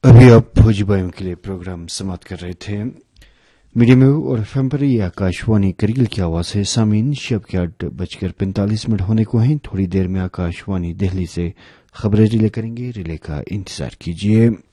अभी आप फौजीबाइयों के लिए प्रोग्राम समाप्त कर रहे थे। मीडियम वेव और एफएम पर ये आकाशवाणी करगिल की आवाज है। सामीन शब के 8:45 होने को हैं। थोड़ी देर में आकाशवाणी दिल्ली से खबरें रिले करेंगे। रिले का इंतजार कीजिए।